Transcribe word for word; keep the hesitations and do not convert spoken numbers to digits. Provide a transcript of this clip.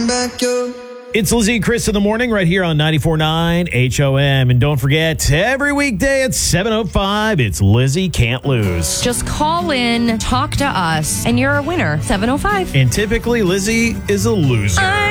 back your... It's Lizzie and Chris in the morning right here on ninety-four point nine H O M. And don't forget, every weekday at seven oh five, it's Lizzie Can't Lose. Just call in, talk to us, and you're a winner. seven oh five. And typically, Lizzie is a loser.